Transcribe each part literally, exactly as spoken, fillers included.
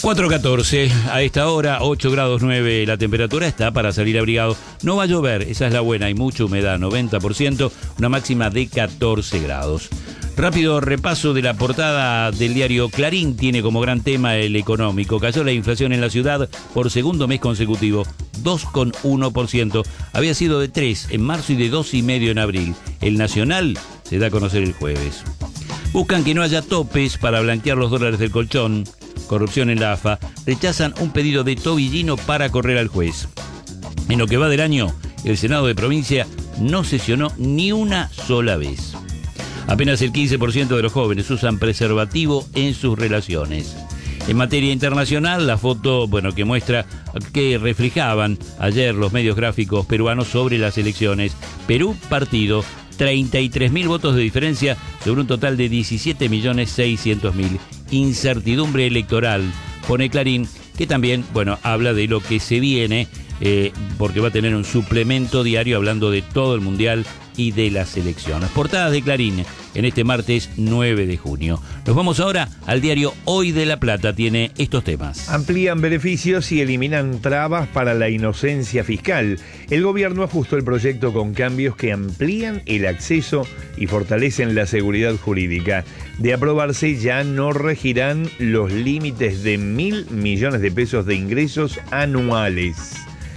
cuatro catorce, a esta hora, ocho grados nueve, la temperatura está para salir abrigado. No va a llover, esa es la buena, hay mucha humedad, noventa por ciento, una máxima de catorce grados. Rápido repaso de la portada del diario Clarín, tiene como gran tema el económico. Cayó la inflación en la ciudad por segundo mes consecutivo, dos coma uno por ciento. Había sido de tres en marzo y de dos coma cinco por ciento en abril. El Nacional se da a conocer el jueves. Buscan que no haya topes para blanquear los dólares del colchón. Corrupción en la A F A. Rechazan un pedido de Tobillino para correr al juez. En lo que va del año, el Senado de Provincia no sesionó ni una sola vez. Apenas el quince por ciento de los jóvenes usan preservativo en sus relaciones. En materia internacional, la foto, bueno, que muestra que reflejaban ayer los medios gráficos peruanos sobre las elecciones. Perú, partido, treinta y tres mil votos de diferencia sobre un total de diecisiete millones seiscientos mil. Incertidumbre electoral, pone Clarín, que también, bueno, habla de lo que se viene, eh, porque va a tener un suplemento diario hablando de todo el Mundial y de las elecciones. Portadas de Clarín en este martes nueve de junio. Nos vamos ahora al diario Hoy de La Plata, tiene estos temas. Amplían beneficios y eliminan trabas para la inocencia fiscal. El gobierno ajustó el proyecto con cambios que amplían el acceso y fortalecen la seguridad jurídica. De aprobarse, ya no regirán los límites de mil millones de pesos de ingresos anuales.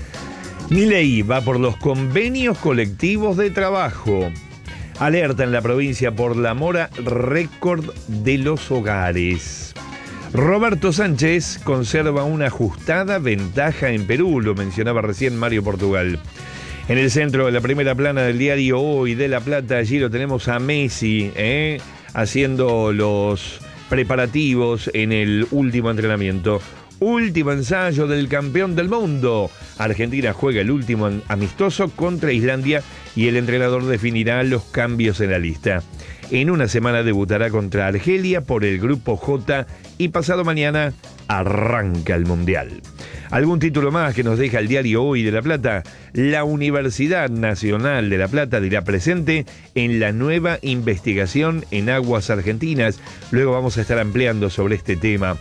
Milei va por los convenios colectivos de trabajo. Alerta en la provincia por la mora récord de los hogares. Roberto Sánchez conserva una ajustada ventaja en Perú, lo mencionaba recién Mario Portugal. En el centro de la primera plana del diario Hoy de La Plata, allí lo tenemos a Messi, ¿eh? haciendo los preparativos en el último entrenamiento. Último ensayo del campeón del mundo. Argentina juega el último amistoso contra Islandia y el entrenador definirá los cambios en la lista. En una semana debutará contra Argelia por el Grupo J y pasado mañana arranca el Mundial. ¿Algún título más que nos deja el diario Hoy de La Plata? La Universidad Nacional de La Plata dirá presente en la nueva investigación en aguas argentinas. Luego vamos a estar ampliando sobre este tema.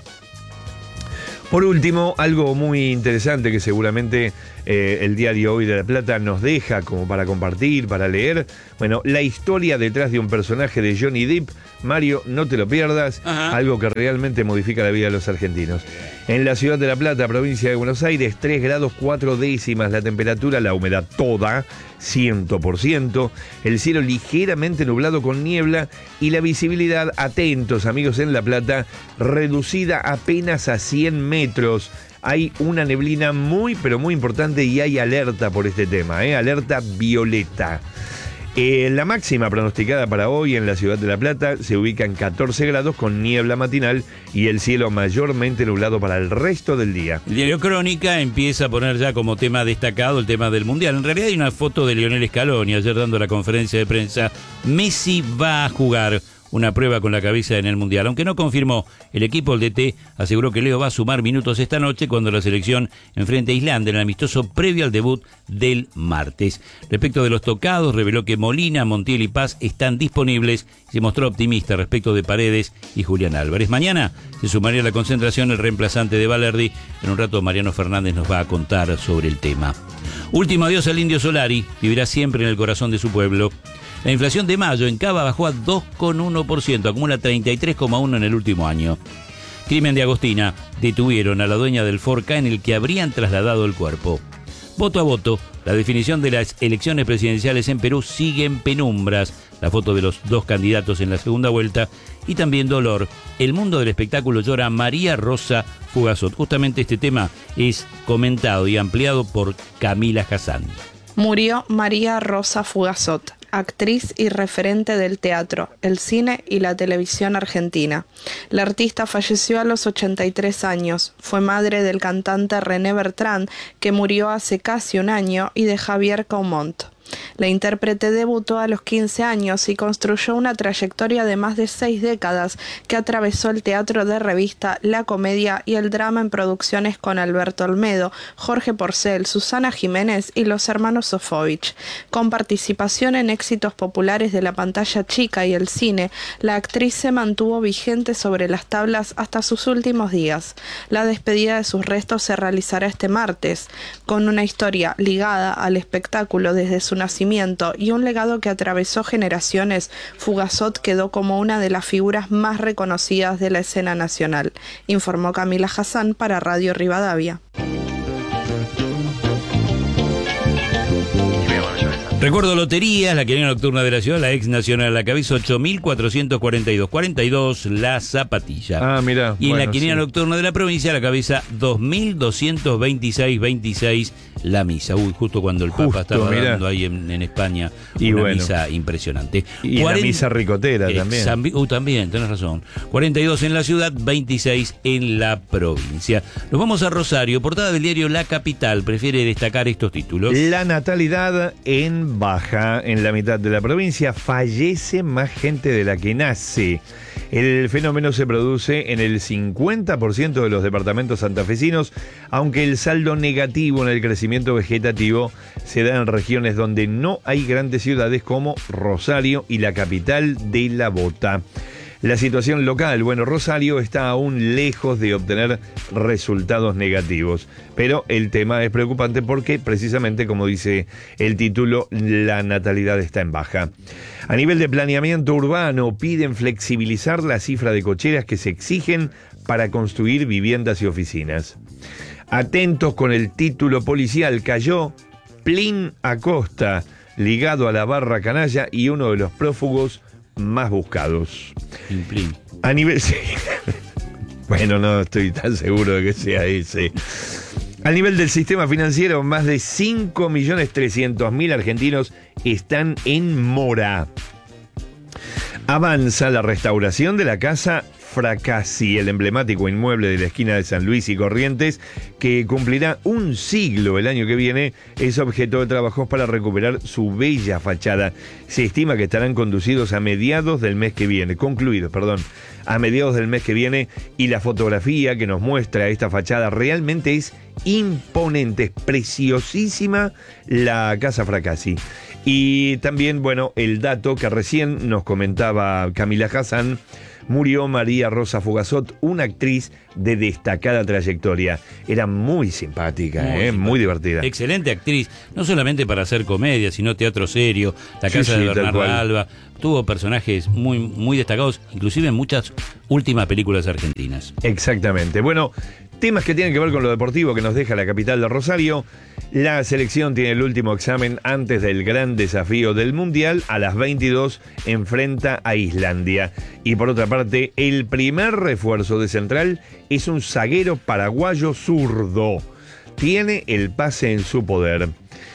Por último, algo muy interesante que seguramente eh, el diario Hoy de La Plata nos deja como para compartir, para leer. Bueno, la historia detrás de un personaje de Johnny Depp. Mario, no te lo pierdas. Ajá. Algo que realmente modifica la vida de los argentinos. En la ciudad de La Plata, provincia de Buenos Aires, tres grados cuatro décimas la temperatura, la humedad toda, cien por ciento. El cielo ligeramente nublado con niebla y la visibilidad, atentos amigos en La Plata, reducida apenas a cien metros. Hay una neblina muy, pero muy importante y hay alerta por este tema, ¿eh? Alerta violeta. Eh, la máxima pronosticada para hoy en la ciudad de La Plata se ubica en catorce grados con niebla matinal y el cielo mayormente nublado para el resto del día. El diario Crónica empieza a poner ya como tema destacado el tema del Mundial. En realidad hay una foto de Lionel Scaloni ayer dando la conferencia de prensa. Messi va a jugar una prueba con la cabeza en el Mundial. Aunque no confirmó el equipo, el D T aseguró que Leo va a sumar minutos esta noche cuando la selección enfrente a Islandia en el amistoso previo al debut del martes. Respecto de los tocados, reveló que Molina, Montiel y Paz están disponibles y se mostró optimista respecto de Paredes y Julián Álvarez. Mañana se sumaría a la concentración el reemplazante de Valerdi. En un rato Mariano Fernández nos va a contar sobre el tema. Último adiós al Indio Solari, vivirá siempre en el corazón de su pueblo. La inflación de mayo en Cava bajó a dos coma uno por ciento, acumula treinta y tres coma uno por ciento en el último año. Crimen de Agostina, detuvieron a la dueña del Ford Ka en el que habrían trasladado el cuerpo. Voto a voto, la definición de las elecciones presidenciales en Perú sigue en penumbras. La foto de los dos candidatos en la segunda vuelta y también dolor. El mundo del espectáculo llora a María Rosa Fugazot. Justamente este tema es comentado y ampliado por Camila Hassan. Murió María Rosa Fugazot, actriz y referente del teatro, el cine y la televisión argentina. La artista falleció a los ochenta y tres años. Fue madre del cantante René Bertrand, que murió hace casi un año, y de Javier Caumont. La intérprete debutó a los quince años y construyó una trayectoria de más de seis décadas que atravesó el teatro de revista, la comedia y el drama en producciones con Alberto Olmedo, Jorge Porcel, Susana Jiménez y los hermanos Sofovich. Con participación en éxitos populares de la pantalla chica y el cine, la actriz se mantuvo vigente sobre las tablas hasta sus últimos días. La despedida de sus restos se realizará este martes, con una historia ligada al espectáculo desde su nacimiento y un legado que atravesó generaciones. Fugazot quedó como una de las figuras más reconocidas de la escena nacional, informó Camila Hassan para Radio Rivadavia. Recuerdo loterías, la quiniela nocturna de la ciudad, la ex nacional, la cabeza ocho mil cuatrocientos cuarenta y dos, cuarenta y dos, la zapatilla. Ah, mirá. Y en bueno, la quiniela sí. nocturna de la provincia, la cabeza dos mil doscientos veintiséis, veintiséis, la misa. Uy, justo cuando el Papa Justo, estaba mirá. dando ahí en, en España Y una bueno. misa impresionante. Y cuarenta la misa ricotera Eh, también. Zambi- uh, también, tenés razón. cuarenta y dos en la ciudad, veintiséis en la provincia. Nos vamos a Rosario. Portada del diario La Capital prefiere destacar estos títulos. La natalidad en baja en la mitad de la provincia, fallece más gente de la que nace. El fenómeno se produce en el cincuenta por ciento de los departamentos santafesinos, aunque el saldo negativo en el crecimiento vegetativo se da en regiones donde no hay grandes ciudades como Rosario y la capital de la Bota. La situación local, bueno, Rosario está aún lejos de obtener resultados negativos, pero el tema es preocupante porque precisamente, como dice el título, la natalidad está en baja. A nivel de planeamiento urbano, piden flexibilizar la cifra de cocheras que se exigen para construir viviendas y oficinas. Atentos con el título policial, cayó Plin Acosta, ligado a la barra canalla y uno de los prófugos más buscados. Plin, plin. A nivel... sí. Bueno, no estoy tan seguro de que sea ese. A nivel del sistema financiero, más de cinco millones trescientos mil argentinos están en mora. Avanza la restauración de la casa Fracassi, el emblemático inmueble de la esquina de San Luis y Corrientes, que cumplirá un siglo el año que viene, es objeto de trabajos para recuperar su bella fachada. Se estima que estarán conducidos a mediados del mes que viene, concluidos, perdón, a mediados del mes que viene, y la fotografía que nos muestra esta fachada realmente es imponente, es preciosísima la casa Fracassi. Y también, bueno, el dato que recién nos comentaba Camila Hassan: murió María Rosa Fugazot, una actriz de destacada trayectoria. Era muy simpática, Muy eh, simpática. muy divertida. Excelente actriz, no solamente para hacer comedia, sino teatro serio, La Sí, Casa sí, de tal Bernardo cual. Alba. Tuvo personajes muy, muy destacados, inclusive en muchas últimas películas argentinas. Exactamente. Bueno, temas que tienen que ver con lo deportivo que nos deja la capital de Rosario. La selección tiene el último examen antes del gran desafío del Mundial. A las veintidós enfrenta a Islandia. Y por otra parte, el primer refuerzo de Central es un zaguero paraguayo zurdo. Tiene el pase en su poder.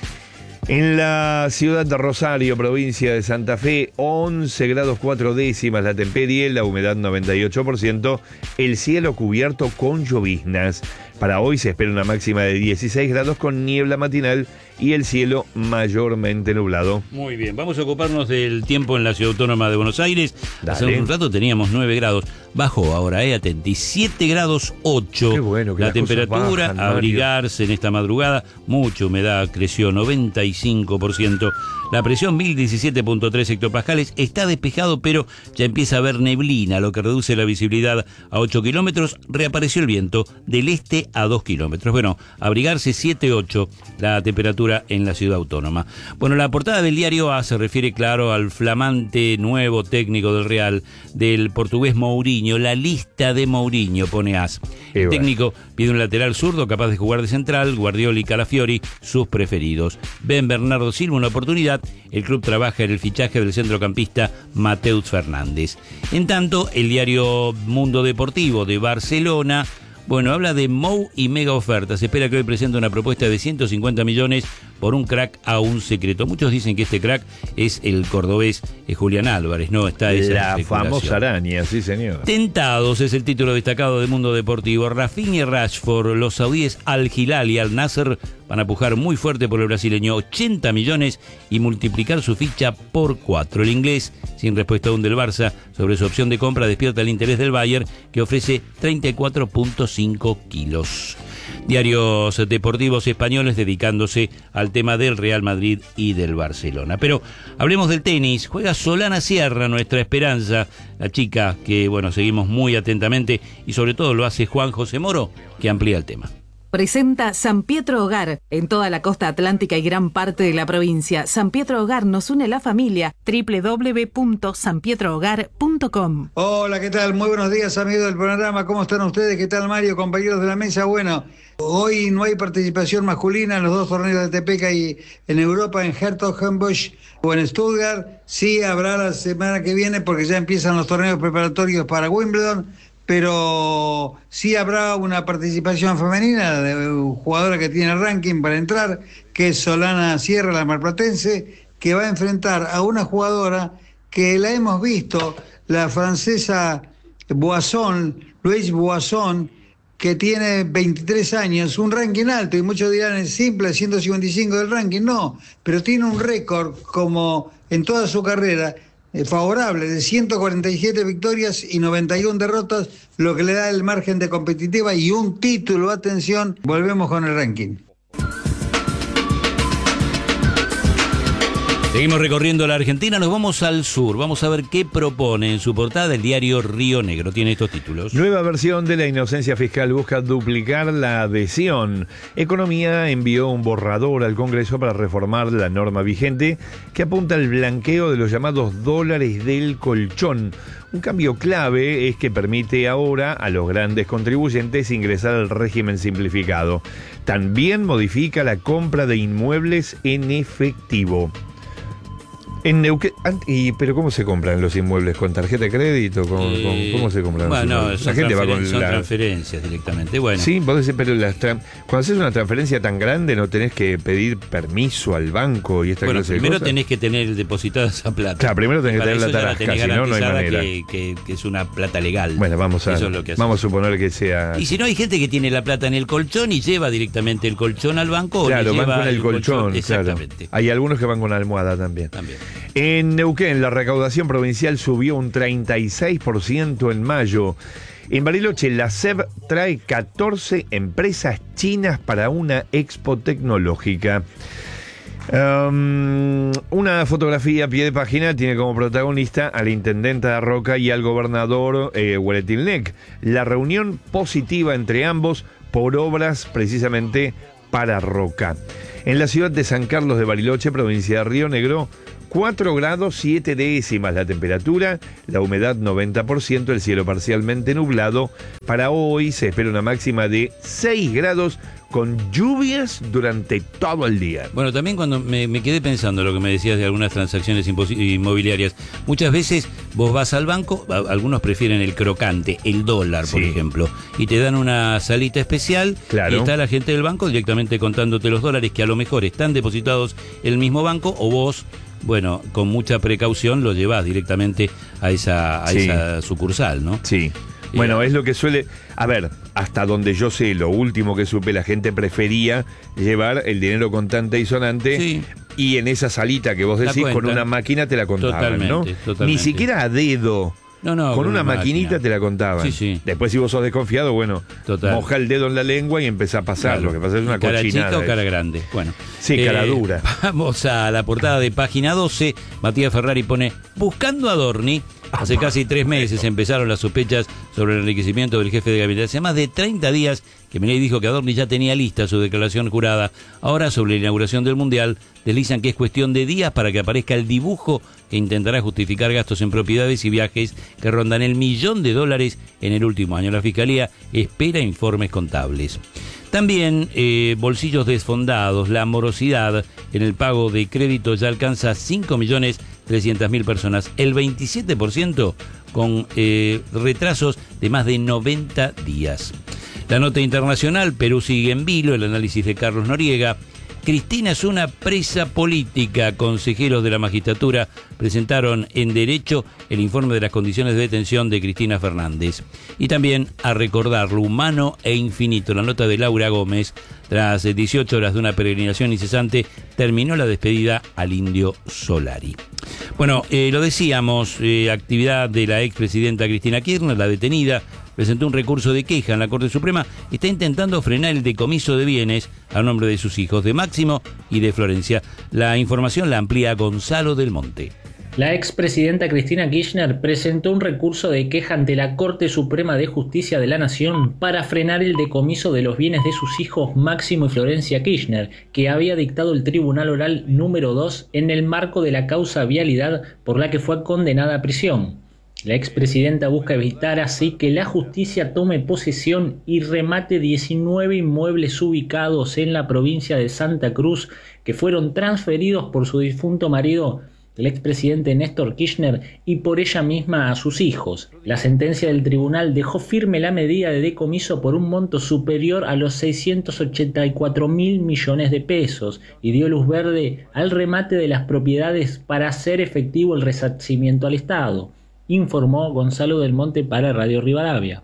En la ciudad de Rosario, provincia de Santa Fe, once grados cuatro décimas la temperie, la humedad noventa y ocho por ciento, el cielo cubierto con lloviznas. Para hoy se espera una máxima de dieciséis grados con niebla matinal y el cielo mayormente nublado. Muy bien, vamos a ocuparnos del tiempo en la Ciudad Autónoma de Buenos Aires. Hace Dale. un rato teníamos nueve grados, bajó ahora, eh, atenti, siete grados ocho. Qué bueno que la las cosas temperatura, bajan, Mario. abrigarse en esta madrugada, mucha humedad, creció noventa y cinco por ciento. La presión mil diecisiete punto tres hectopascales, está despejado, pero ya empieza a haber neblina, lo que reduce la visibilidad a ocho kilómetros. Reapareció el viento del este a dos kilómetros. Bueno, abrigarse siete ocho la temperatura en la ciudad autónoma. Bueno, la portada del diario A se refiere, claro, al flamante nuevo técnico del Real, del portugués Mourinho. La lista de Mourinho, pone As. Qué El bueno. técnico pide un lateral zurdo capaz de jugar de central, Guardiola y Calafiori, sus preferidos. Ven Bernardo Silva una oportunidad. El club trabaja en el fichaje del centrocampista Mateus Fernández. En tanto, el diario Mundo Deportivo de Barcelona, bueno, habla de Mou y mega ofertas. Se espera que hoy presente una propuesta de ciento cincuenta millones por un crack aún secreto. Muchos dicen que este crack es el cordobés eh, Julián Álvarez, ¿no? Está esa La famosa araña, sí señor. Tentados es el título destacado del mundo deportivo. Rafinha y Rashford, los saudíes Al Hilal y Al Nasser van a pujar muy fuerte por el brasileño, ochenta millones y multiplicar su ficha por cuatro. El inglés, sin respuesta aún del Barça sobre su opción de compra, despierta el interés del Bayern, que ofrece treinta y cuatro punto cinco kilos. Diarios deportivos españoles dedicándose al tema del Real Madrid y del Barcelona. Pero hablemos del tenis. Juega Solana Sierra, nuestra esperanza, la chica que, bueno, seguimos muy atentamente, y sobre todo lo hace Juan José Moro, que amplía el tema. Presenta San Pietro Hogar en toda la costa atlántica y gran parte de la provincia. San Pietro Hogar nos une la familia. doble u doble u doble u punto san pietro hogar punto com. Hola, ¿qué tal? Muy buenos días, amigos del programa. ¿Cómo están ustedes? ¿Qué tal, Mario? Compañeros de la mesa. Bueno, hoy no hay participación masculina en los dos torneos de Tepeca y en Europa, en Herzogenaurach o en Stuttgart. Sí habrá la semana que viene porque ya empiezan los torneos preparatorios para Wimbledon. Pero sí habrá una participación femenina de una jugadora que tiene ranking para entrar, que es Solana Sierra, la marplatense, que va a enfrentar a una jugadora que la hemos visto, la francesa Boisson, Louise Boisson, que tiene veintitrés años, un ranking alto, y muchos dirán es simple, ciento cincuenta y cinco del ranking, no, pero tiene un récord como en toda su carrera, favorable, de ciento cuarenta y siete victorias y noventa y una derrotas, lo que le da el margen de competitiva y un título. Atención, volvemos con el ranking. Seguimos recorriendo la Argentina, nos vamos al sur. Vamos a ver qué propone en su portada el diario Río Negro. Tiene estos títulos. Nueva versión de la inocencia fiscal busca duplicar la adhesión. Economía envió un borrador al Congreso para reformar la norma vigente que apunta al blanqueo de los llamados dólares del colchón. Un cambio clave es que permite ahora a los grandes contribuyentes ingresar al régimen simplificado. También modifica la compra de inmuebles en efectivo. En Neuquén, y, pero ¿cómo se compran los inmuebles? ¿Con tarjeta de crédito? ¿Con, eh, con, ¿Cómo se compran? Bueno, los son, la gente va con son la... transferencias directamente. Bueno. Sí, vos decís, pero las tra... cuando haces una transferencia tan grande no tenés que pedir permiso al banco y esta bueno, clase de primero cosas. tenés que tener depositada esa plata. Claro, primero tenés que tener la tarasca, si no, no hay manera. Que, que, que es una plata legal. Bueno, vamos a, Eso es lo que vamos a suponer que sea... Y si no, hay gente que tiene la plata en el colchón y lleva directamente el colchón al banco. Claro, o le van lleva con el, el colchón, colchón. Exactamente. Claro. Hay algunos que van con almohada también. También. En Neuquén, la recaudación provincial subió un treinta y seis por ciento en mayo. En Bariloche, la S E B trae catorce empresas chinas para una expo tecnológica. Um, una fotografía a pie de página tiene como protagonista al intendente de Roca y al gobernador eh, Hueletilnec. La reunión positiva entre ambos por obras precisamente para Roca. En la ciudad de San Carlos de Bariloche, provincia de Río Negro, cuatro grados siete décimas la temperatura, la humedad noventa por ciento, el cielo parcialmente nublado. Para hoy se espera una máxima de seis grados con lluvias durante todo el día. Bueno, también cuando me, me quedé pensando lo que me decías de algunas transacciones inmobiliarias, muchas veces vos vas al banco, algunos prefieren el crocante, el dólar, por sí. ejemplo, y te dan una salita especial, claro. Y está la gente del banco directamente contándote los dólares que a lo mejor están depositados en el mismo banco, o vos, bueno, con mucha precaución lo llevás directamente a esa, a sí. esa sucursal, ¿no? Sí. Bueno, es lo que suele... A ver, hasta donde yo sé, lo último que supe, la gente prefería llevar el dinero contante y sonante, sí. Y en esa salita que vos decís, con una máquina te la contaban, totalmente, ¿no? Totalmente. Ni siquiera a dedo. No, no, con, con una, una maquinita máquina. Te la contaban. Sí, sí. Después, si vos sos desconfiado, bueno, total. Moja el dedo en la lengua y empezá a pasar. Claro. Lo que pasa es una cara cochinada. ¿Cara chica o cara grande? Bueno. Sí, eh, cara dura. Vamos a la portada de página doce. Matías Ferrari pone, buscando a Dorni. Hace casi tres meses empezaron las sospechas sobre el enriquecimiento del jefe de gabinete. Hace más de treinta días que Milei dijo que Adorni ya tenía lista su declaración jurada. Ahora, sobre la inauguración del Mundial, deslizan que es cuestión de días para que aparezca el dibujo que intentará justificar gastos en propiedades y viajes que rondan el millón de dólares en el último año. La Fiscalía espera informes contables. También eh, bolsillos desfondados, la morosidad en el pago de crédito ya alcanza cinco millones trescientas mil personas, el veintisiete por ciento con eh, retrasos de más de noventa días. La nota internacional, Perú sigue en vilo, el análisis de Carlos Noriega. Cristina es una presa política. Consejeros de la magistratura presentaron en Derecho el informe de las condiciones de detención de Cristina Fernández. Y también a recordar lo humano e infinito. La nota de Laura Gómez, tras dieciocho horas de una peregrinación incesante, terminó la despedida al Indio Solari. Bueno, eh, lo decíamos, eh, actividad de la expresidenta Cristina Kirchner, la detenida, presentó un recurso de queja en la Corte Suprema. Está intentando frenar el decomiso de bienes a nombre de sus hijos, de Máximo y de Florencia. La información la amplía Gonzalo del Monte. La expresidenta Cristina Kirchner presentó un recurso de queja ante la Corte Suprema de Justicia de la Nación para frenar el decomiso de los bienes de sus hijos Máximo y Florencia Kirchner, que había dictado el Tribunal Oral número dos en el marco de la causa Vialidad, por la que fue condenada a prisión. La expresidenta busca evitar así que la justicia tome posesión y remate diecinueve inmuebles ubicados en la provincia de Santa Cruz que fueron transferidos por su difunto marido, el expresidente Néstor Kirchner, y por ella misma a sus hijos. La sentencia del tribunal dejó firme la medida de decomiso por un monto superior a los seiscientos ochenta y cuatro mil millones de pesos y dio luz verde al remate de las propiedades para hacer efectivo el resarcimiento al Estado, informó Gonzalo del Monte para Radio Rivadavia.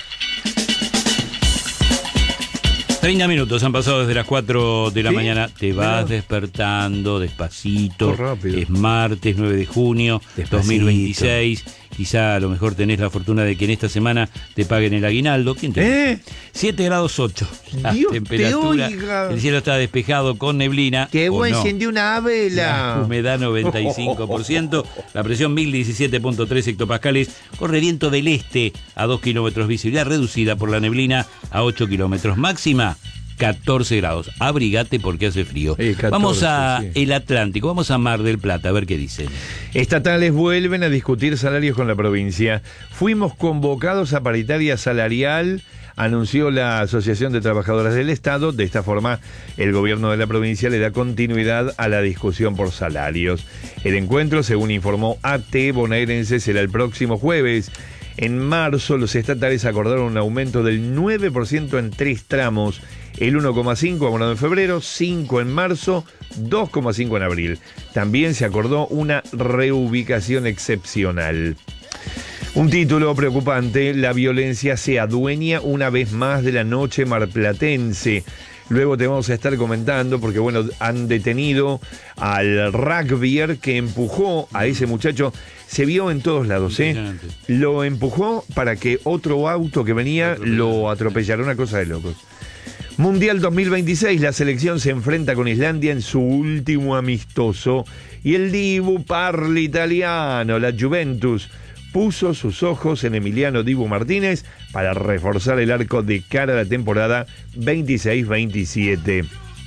treinta minutos han pasado desde las cuatro de la ¿Sí? mañana. Te vas Pero... despertando despacito. rápido. Es martes nueve de junio Despacito. dos mil veintiséis. Quizá a lo mejor tenés la fortuna de que en esta semana te paguen el aguinaldo. ¿Quién te ¿Eh? siete grados ocho. La Dios te temperatura. oiga. El cielo está despejado con neblina. ¡Qué ¿o buen no? encendió una vela! La humedad noventa y cinco por ciento. La presión mil diecisiete punto tres hectopascales. Corre viento del este a dos kilómetros. Visibilidad reducida por la neblina a ocho kilómetros. Máxima catorce grados. Abrigate porque hace frío. Eh, catorce, vamos a sí. el Atlántico, vamos a Mar del Plata, a ver qué dicen. Estatales vuelven a discutir salarios con la provincia. Fuimos convocados a paritaria salarial, anunció la Asociación de Trabajadoras del Estado. De esta forma, el gobierno de la provincia le da continuidad a la discusión por salarios. El encuentro, según informó A T Bonaerense, será el próximo jueves. En marzo, los estatales acordaron un aumento del nueve por ciento en tres tramos. El uno coma cinco abonado en febrero, cinco en marzo, dos coma cinco en abril. También se acordó una reubicación excepcional. Un título preocupante: la violencia se adueña una vez más de la noche marplatense. Luego te vamos a estar comentando porque, bueno, han detenido al rugbyer que empujó a ese muchacho. Se vio en todos lados, ¿eh? Lo empujó para que otro auto que venía lo atropellara, una cosa de locos. Mundial dos mil veintiséis, la selección se enfrenta con Islandia en su último amistoso y el Dibu Parli italiano, la Juventus, puso sus ojos en Emiliano Dibu Martínez para reforzar el arco de cara a la temporada veintiséis veintisiete.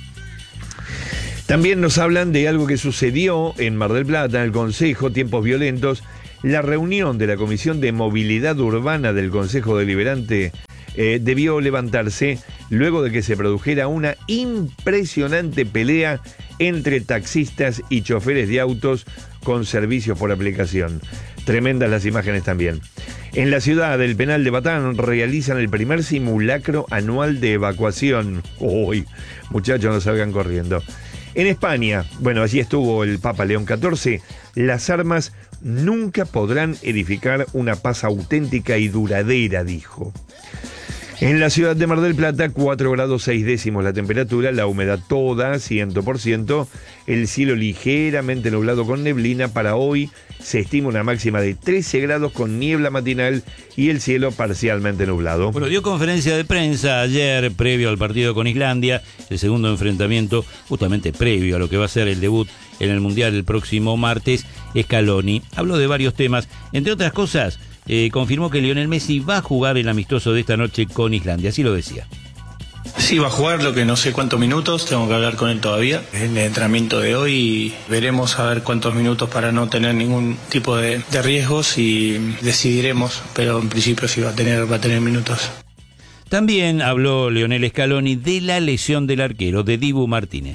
También nos hablan de algo que sucedió en Mar del Plata, en el Consejo, tiempos violentos. La reunión de la Comisión de Movilidad Urbana del Consejo Deliberante eh, debió levantarse luego de que se produjera una impresionante pelea entre taxistas y choferes de autos con servicios por aplicación. Tremendas las imágenes también. En la ciudad del penal de Batán realizan el primer simulacro anual de evacuación. Uy, muchachos, no salgan corriendo. En España, bueno, allí estuvo el Papa León catorce, las armas nunca podrán edificar una paz auténtica y duradera, dijo. En la ciudad de Mar del Plata, cuatro grados seis décimos la temperatura, la humedad toda, cien por ciento, el cielo ligeramente nublado con neblina. Para hoy se estima una máxima de trece grados con niebla matinal y el cielo parcialmente nublado. Bueno, dio conferencia de prensa ayer, previo al partido con Islandia, el segundo enfrentamiento, justamente previo a lo que va a ser el debut en el Mundial el próximo martes. Scaloni habló de varios temas, entre otras cosas, eh, confirmó que Lionel Messi va a jugar el amistoso de esta noche con Islandia, así lo decía. Sí, va a jugar, lo que no sé cuántos minutos, tengo que hablar con él todavía. En el entrenamiento de hoy veremos a ver cuántos minutos para no tener ningún tipo de, de riesgos y decidiremos, pero en principio sí va a tener, va a tener minutos. También habló Lionel Scaloni de la lesión del arquero, de Dibu Martínez.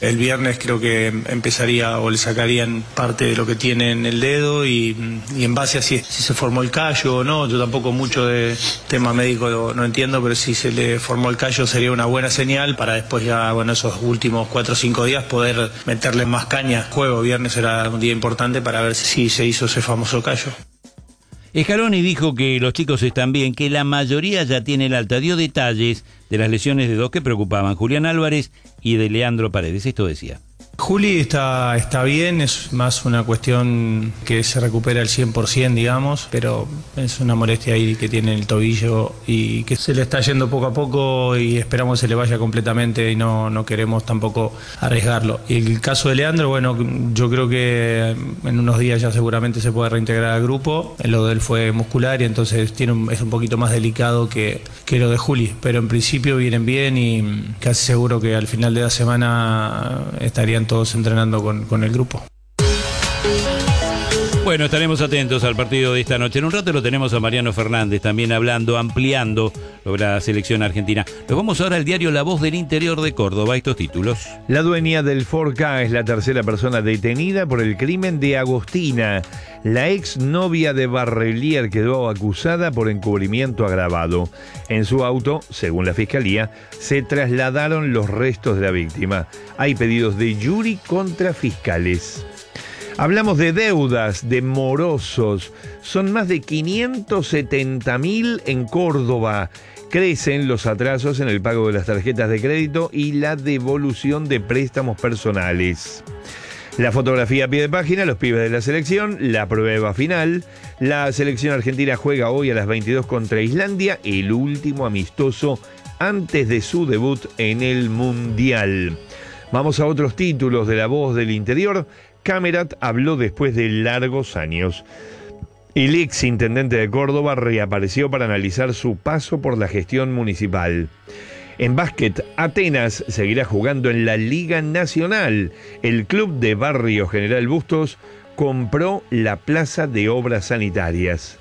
El viernes creo que empezaría o le sacarían parte de lo que tiene en el dedo y, y en base a si, si se formó el callo o no, yo tampoco mucho de tema médico no entiendo, pero si se le formó el callo sería una buena señal para después ya, bueno, esos últimos cuatro o cinco días poder meterle más caña. Juego, viernes era un día importante para ver si se hizo ese famoso callo. Scaloni dijo que los chicos están bien, que la mayoría ya tiene el alta. Dio detalles de las lesiones de dos que preocupaban, Julián Álvarez y de Leandro Paredes. Esto decía. Juli está, está bien, es más una cuestión que se recupera al cien por ciento, digamos, pero es una molestia ahí que tiene el tobillo y que se le está yendo poco a poco y esperamos que se le vaya completamente y no, no queremos tampoco arriesgarlo. Y el caso de Leandro, bueno, yo creo que en unos días ya seguramente se puede reintegrar al grupo. Lo de él fue muscular y entonces tiene un, es un poquito más delicado que, que lo de Juli, pero en principio vienen bien y casi seguro que al final de la semana estarían todos entrenando con, con el grupo. Bueno, estaremos atentos al partido de esta noche. En un rato lo tenemos a Mariano Fernández también hablando, ampliando sobre la selección argentina. Nos vamos ahora al diario La Voz del Interior de Córdoba. Estos títulos. La dueña del Ford Ka es la tercera persona detenida por el crimen de Agostina. La exnovia de Barrelier quedó acusada por encubrimiento agravado. En su auto, según la fiscalía, se trasladaron los restos de la víctima. Hay pedidos de jury contra fiscales. Hablamos de deudas, de morosos. Son más de quinientos setenta mil en Córdoba. Crecen los atrasos en el pago de las tarjetas de crédito y la devolución de préstamos personales. La fotografía a pie de página, los pibes de la selección, la prueba final. La selección argentina juega hoy a las veintidós contra Islandia, el último amistoso antes de su debut en el Mundial. Vamos a otros títulos de La Voz del Interior. Camerat habló después de largos años. El ex intendente de Córdoba reapareció para analizar su paso por la gestión municipal. En básquet, Atenas seguirá jugando en la Liga Nacional. El club de Barrio General Bustos compró la Plaza de Obras Sanitarias.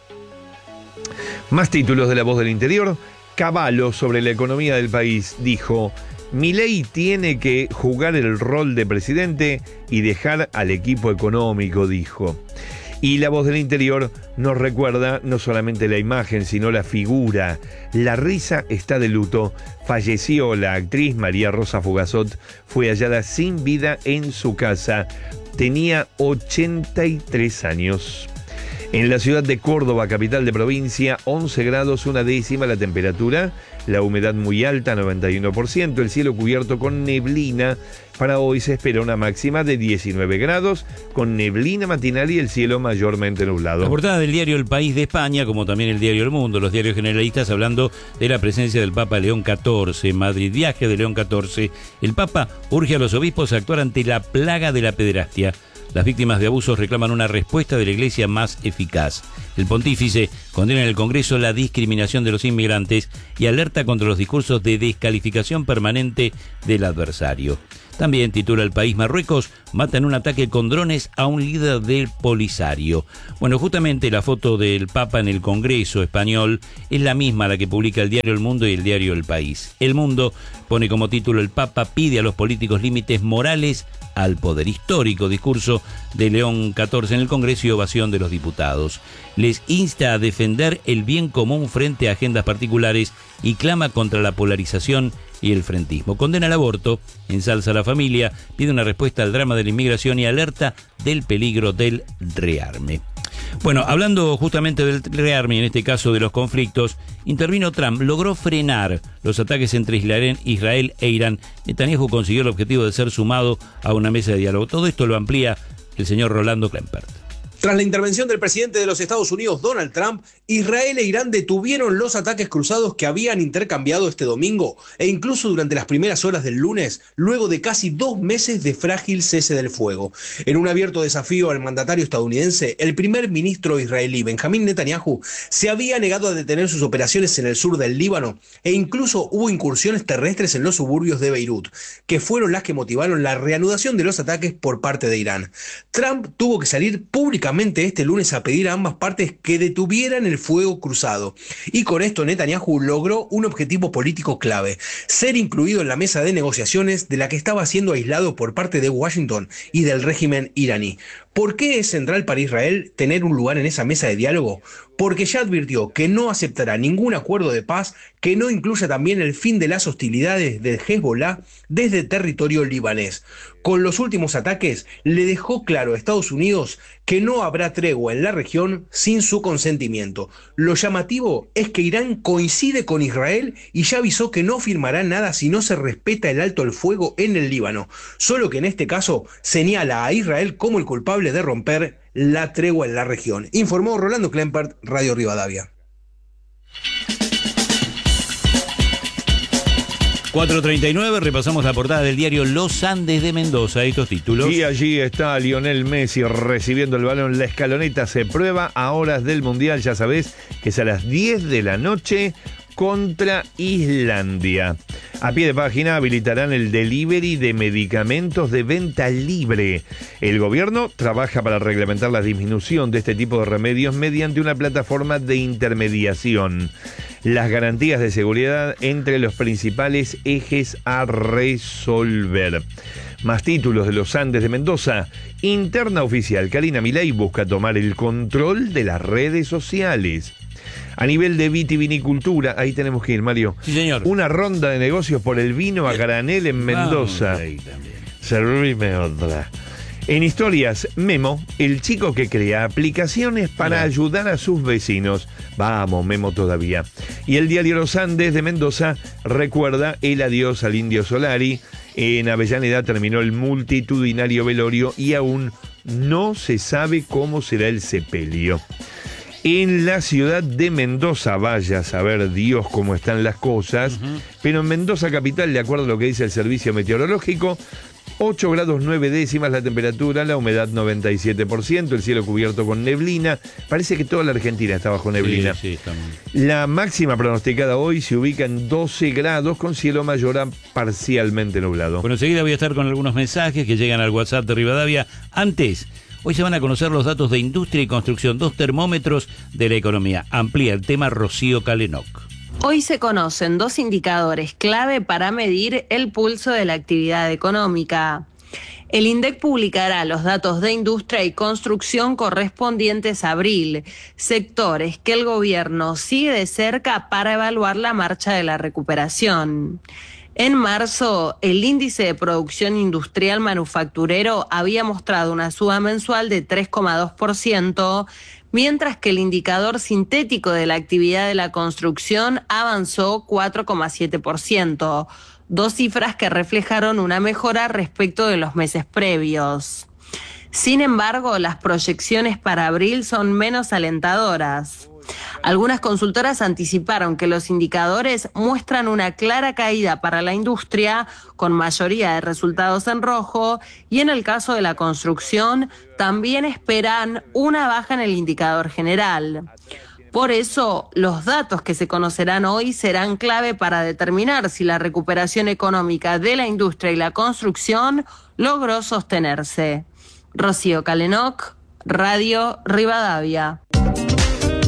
Más títulos de La Voz del Interior. Cavallo, sobre la economía del país, dijo: Milei tiene que jugar el rol de presidente y dejar al equipo económico, dijo. Y La Voz del Interior nos recuerda no solamente la imagen, sino la figura. La risa está de luto. Falleció la actriz María Rosa Fugazot. Fue hallada sin vida en su casa. Tenía ochenta y tres años. En la ciudad de Córdoba, capital de provincia, once grados, una décima la temperatura. La humedad muy alta, noventa y uno por ciento. El cielo cubierto con neblina. Para hoy se espera una máxima de diecinueve grados, con neblina matinal y el cielo mayormente nublado. La portada del diario El País de España, como también el diario El Mundo, los diarios generalistas, hablando de la presencia del Papa León catorce. Madrid, viaje de León catorce. El Papa urge a los obispos a actuar ante la plaga de la pederastia. Las víctimas de abusos reclaman una respuesta de la Iglesia más eficaz. El pontífice condena en el Congreso la discriminación de los inmigrantes y alerta contra los discursos de descalificación permanente del adversario. También titula El País: Marruecos mata en un ataque con drones a un líder del Polisario. Bueno, justamente la foto del Papa en el Congreso español es la misma a la que publica el diario El Mundo y el diario El País. El Mundo pone como título: El Papa pide a los políticos límites morales al poder. Histórico discurso de León catorce en el Congreso y ovación de los diputados. Les insta a defender el bien común frente a agendas particulares y clama contra la polarización y el frentismo. Condena el aborto, ensalza a la familia, pide una respuesta al drama de la inmigración y alerta del peligro del rearme. Bueno, hablando justamente del rearme, en este caso de los conflictos, intervino Trump, logró frenar los ataques entre Israel e Irán. Netanyahu consiguió el objetivo de ser sumado a una mesa de diálogo. Todo esto lo amplía el señor Rolando Klempert. Tras la intervención del presidente de los Estados Unidos, Donald Trump, Israel e Irán detuvieron los ataques cruzados que habían intercambiado este domingo e incluso durante las primeras horas del lunes, luego de casi dos meses de frágil cese del fuego. En un abierto desafío al mandatario estadounidense, el primer ministro israelí Benjamín Netanyahu se había negado a detener sus operaciones en el sur del Líbano e incluso hubo incursiones terrestres en los suburbios de Beirut, que fueron las que motivaron la reanudación de los ataques por parte de Irán. Trump tuvo que salir públicamente públicamente este lunes a pedir a ambas partes que detuvieran el fuego cruzado. Y con esto Netanyahu logró un objetivo político clave: ser incluido en la mesa de negociaciones de la que estaba siendo aislado por parte de Washington y del régimen iraní. ¿Por qué es central para Israel tener un lugar en esa mesa de diálogo? Porque ya advirtió que no aceptará ningún acuerdo de paz que no incluya también el fin de las hostilidades del Hezbollah desde territorio libanés. Con los últimos ataques, le dejó claro a Estados Unidos que no habrá tregua en la región sin su consentimiento. Lo llamativo es que Irán coincide con Israel y ya avisó que no firmará nada si no se respeta el alto el fuego en el Líbano, solo que en este caso señala a Israel como el culpable de romper la tregua en la región. Informó Rolando Klempert, Radio Rivadavia. cuatro treinta y nueve, repasamos la portada del diario Los Andes de Mendoza, estos títulos. Y allí está Lionel Messi recibiendo el balón. La escaloneta se prueba a horas del Mundial, ya sabés que es a las diez de la noche contra Islandia. A pie de página habilitarán el delivery de medicamentos de venta libre. El gobierno trabaja para reglamentar la disminución de este tipo de remedios mediante una plataforma de intermediación. Las garantías de seguridad entre los principales ejes a resolver. Más títulos de Los Andes de Mendoza. Interna oficial. Karina Milei busca tomar el control de las redes sociales. A nivel de vitivinicultura, ahí tenemos que ir, Mario. Sí, señor. Una ronda de negocios por el vino a granel en Mendoza. Servime otra. En historias, Memo, el chico que crea aplicaciones para Claro. ayudar a sus vecinos. Vamos, Memo todavía. Y el diario Los Andes de Mendoza recuerda el adiós al Indio Solari. En Avellaneda terminó el multitudinario velorio y aún no se sabe cómo será el sepelio. En la ciudad de Mendoza, vaya a saber Dios cómo están las cosas, uh-huh. pero en Mendoza capital, de acuerdo a lo que dice el servicio meteorológico, ocho grados nueve décimas la temperatura, la humedad noventa y siete por ciento, el cielo cubierto con neblina. Parece que toda la Argentina está bajo neblina. Sí, sí, también. La máxima pronosticada hoy se ubica en doce grados con cielo mayor a parcialmente nublado. Bueno, enseguida voy a estar con algunos mensajes que llegan al WhatsApp de Rivadavia. Antes, hoy se van a conocer los datos de industria y construcción, dos termómetros de la economía. Amplía el tema Rocío Calenoc. Hoy se conocen dos indicadores clave para medir el pulso de la actividad económica. El INDEC publicará los datos de industria y construcción correspondientes a abril, sectores que el gobierno sigue de cerca para evaluar la marcha de la recuperación. En marzo, el índice de producción industrial manufacturero había mostrado una suba mensual de tres coma dos por ciento, mientras que el indicador sintético de la actividad de la construcción avanzó cuatro coma siete por ciento, dos cifras que reflejaron una mejora respecto de los meses previos. Sin embargo, las proyecciones para abril son menos alentadoras. Algunas consultoras anticiparon que los indicadores muestran una clara caída para la industria, con mayoría de resultados en rojo, y en el caso de la construcción también esperan una baja en el indicador general. Por eso, los datos que se conocerán hoy serán clave para determinar si la recuperación económica de la industria y la construcción logró sostenerse. Rocío Calenoc, Radio Rivadavia.